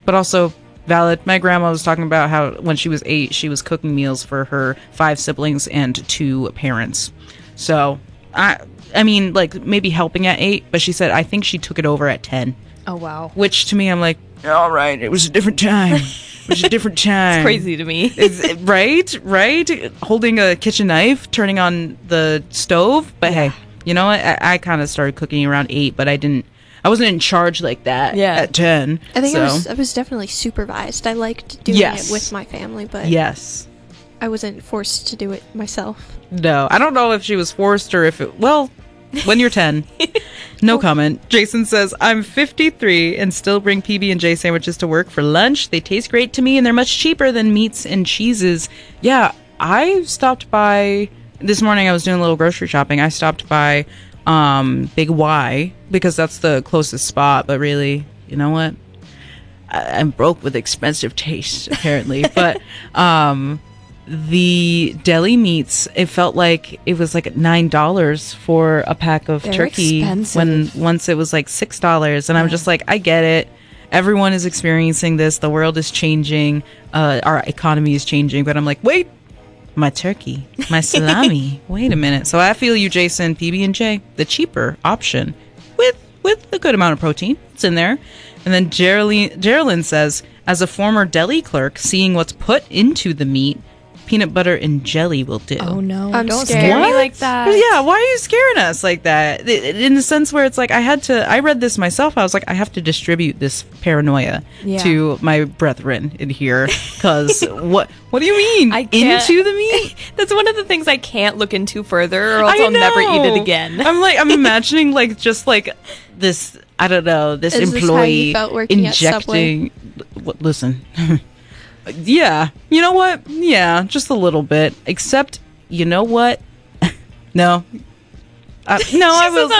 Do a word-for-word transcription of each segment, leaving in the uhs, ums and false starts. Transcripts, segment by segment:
But also valid. My grandma was talking about how when she was eight, she was cooking meals for her five siblings and two parents. So, I I mean, like, maybe helping at eight, but she said, I think she took it over at ten. Oh, wow. Which, to me, I'm like, all right, it was a different time. It was a different time. It's crazy to me. It's, right? Right? Holding a kitchen knife, turning on the stove. But yeah. hey, you know what? I, I kind of started cooking around eight, but I didn't, I wasn't in charge like that yeah. at ten. I think so. I was I was definitely supervised. I liked doing yes. it with my family, but yes. I wasn't forced to do it myself. No, I don't know if she was forced or if it, well, when you're ten. No comment. Jason says, I'm fifty-three and still bring P B and J sandwiches to work for lunch. They taste great to me and they're much cheaper than meats and cheeses. Yeah, I stopped by, this morning I was doing a little grocery shopping. I stopped by um, Big Y because that's the closest spot, but really, you know what? I- I'm broke with expensive tastes, apparently. But, um... the deli meats, it felt like it was like nine dollars for a pack of They're turkey expensive. when once it was like six dollars. And yeah. I'm just like, I get it. Everyone is experiencing this. The world is changing. Uh, our economy is changing. But I'm like, wait, my turkey, my salami. Wait a minute. So I feel you, Jason. P B and J, the cheaper option with with a good amount of protein. It's in there. And then Geraldine, Geraldine says, as a former deli clerk, seeing what's put into the meat, peanut butter and jelly will do. Oh no, I'm don't scared. scare me What? like that. Yeah, why are you scaring us like that? In the sense where it's like, I had to, I read this myself. I was like, I have to distribute this paranoia Yeah. to my brethren in here. Because what, what do you mean? I can't- Into the meat? That's one of the things I can't look into further, or else I I'll never eat know. it again. I'm like, I'm imagining like just like this, I don't know, this Is this how employee you felt working at Subway? injecting. L- listen. Yeah, you know what? Yeah, just a little bit. Except, you know what? No, uh, no, I was.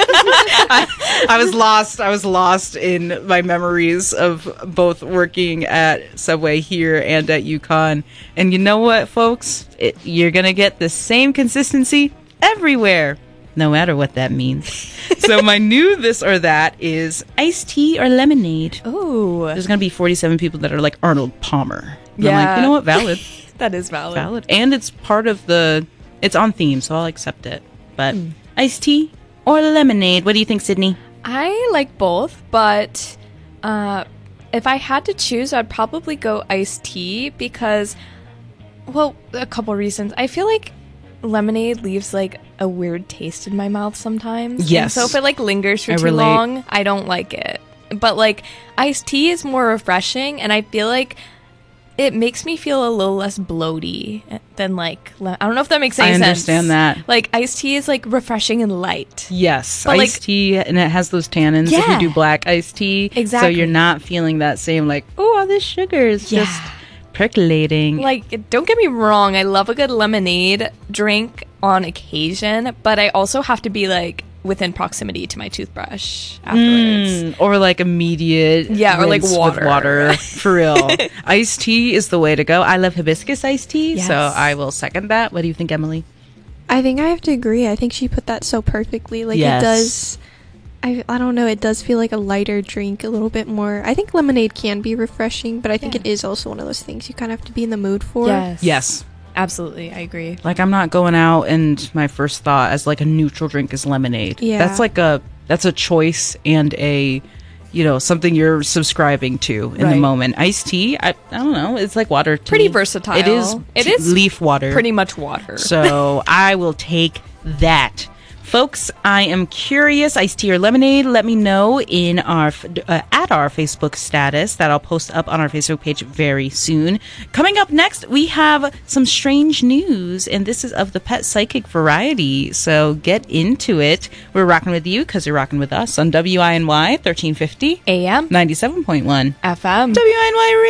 I, I was lost. I was lost in my memories of both working at Subway here and at UConn. And you know what, folks? It, you're gonna get the same consistency everywhere, no matter what that means. So my new this or that is iced tea or lemonade. Ooh, There's going to be forty-seven people that are like Arnold Palmer. And I'm Yeah. like, you know what? Valid. that is valid. Valid. And it's part of the, it's on theme, so I'll accept it. But Mm. iced tea or lemonade? What do you think, Sydney? I like both, but uh, if I had to choose, I'd probably go iced tea because, well, a couple reasons. I feel like lemonade leaves like a weird taste in my mouth sometimes. Yes. And so if it like lingers for I too relate. long, I don't like it. But like iced tea is more refreshing, and I feel like it makes me feel a little less bloaty than like le- I don't know if that makes any I sense. understand that. Like iced tea is like refreshing and light. Yes. But, iced like- tea, and it has those tannins if you Yeah. do black iced tea. Exactly. So you're not feeling that same like, oh, all this sugar is Yeah. just percolating. Like, don't get me wrong, I love a good lemonade drink on occasion, but I also have to be like within proximity to my toothbrush afterwards. Mm, or like immediate Yeah, or, like, rinse with water. water for real. Iced tea is the way to go. I love hibiscus iced tea, Yes. so I will second that. What do you think, Emily? I think I have to agree. I think she put that so perfectly. Like Yes. it does. I I don't know. It does feel like a lighter drink, a little bit more. I think lemonade can be refreshing, but I think Yeah. it is also one of those things you kind of have to be in the mood for. Yes. Yes. Absolutely, I agree. Like, I'm not going out and my first thought as like a neutral drink is lemonade. Yeah. That's like a that's a choice and a, you know, something you're subscribing to in the Right. moment. Iced tea, I, I don't know, it's like water to Pretty me. versatile. It is It t- is leaf water. Pretty much water. So I will take that. Folks, I am curious, iced tea or lemonade, let me know in our uh, at our Facebook status that I'll post up on our Facebook page very soon. Coming up next, we have some strange news, and this is of the pet psychic variety, so get into it. We're rocking with you because you're rocking with us on W I N Y thirteen fifty A M ninety-seven point one F M W I N Y Radio.